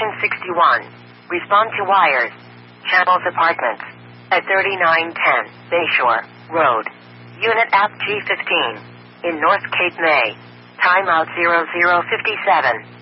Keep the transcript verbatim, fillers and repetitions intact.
Station sixty-one. Respond to wires. Channels Apartments. At thirty-nine ten Bayshore Road. Unit App G fifteen. In North Cape May. Timeout zero zero fifty-seven.